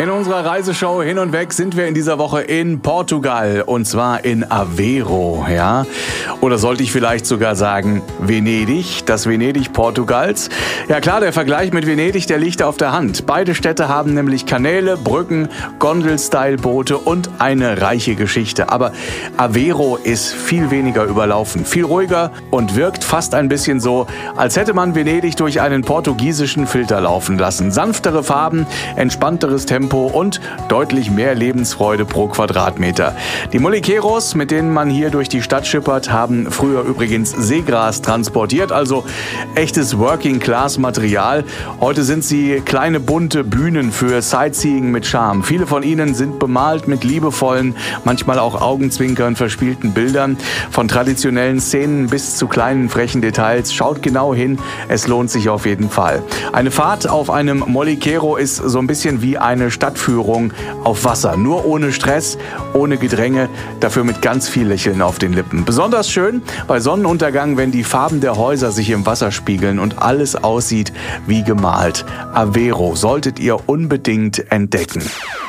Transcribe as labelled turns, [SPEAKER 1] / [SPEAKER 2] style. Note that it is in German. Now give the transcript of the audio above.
[SPEAKER 1] In unserer Reiseshow Hin und Weg sind wir in dieser Woche in Portugal und zwar in Aveiro, ja? Oder sollte ich vielleicht sogar sagen Venedig, das Venedig Portugals? Ja klar, der Vergleich mit Venedig, der liegt auf der Hand. Beide Städte haben nämlich Kanäle, Brücken, Gondel-Style-Boote und eine reiche Geschichte. Aber Aveiro ist viel weniger überlaufen, viel ruhiger und wirkt fast ein bisschen so, als hätte man Venedig durch einen portugiesischen Filter laufen lassen. Sanftere Farben, entspannteres Tempo und deutlich mehr Lebensfreude pro Quadratmeter. Die Molikeros, mit denen man hier durch die Stadt schippert, haben früher übrigens Seegras transportiert, also echtes Working-Class-Material. Heute sind sie kleine bunte Bühnen für Sightseeing mit Charme. Viele von ihnen sind bemalt mit liebevollen, manchmal auch augenzwinkern verspielten Bildern. Von traditionellen Szenen bis zu kleinen frechen Details. Schaut genau hin, es lohnt sich auf jeden Fall. Eine Fahrt auf einem Molikero ist so ein bisschen wie eine Stadtführung auf Wasser. Nur ohne Stress, ohne Gedränge, dafür mit ganz viel Lächeln auf den Lippen. Besonders schön bei Sonnenuntergang, wenn die Farben der Häuser sich im Wasser spiegeln und alles aussieht wie gemalt. Aveiro solltet ihr unbedingt entdecken.